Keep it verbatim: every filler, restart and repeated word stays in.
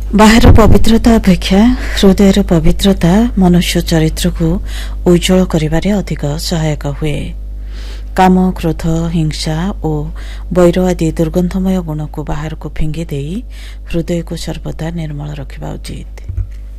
ବାହାର ପବିତ୍ରତା ଅପେକ୍ଷା ହୃଦୟର ପବିତ୍ରତା ମନୁଷ୍ୟ ଚରିତ୍ରକୁ ଉଜ୍ଜଳ କରିବାରେ ଅଧିକ ସହାୟକ ହୁଏ। କାମ, କ୍ରୋଧ, ହିଂସା ଓ ବୈର ଆଦି ଦୁର୍ଗନ୍ଧମୟ ଗୁଣକୁ ବାହାରକୁ ଫିଙ୍ଗି ଦେଇ ହୃଦୟକୁ ସର୍ବଦା ନିର୍ମଳ ରଖିବା ଉଚିତ।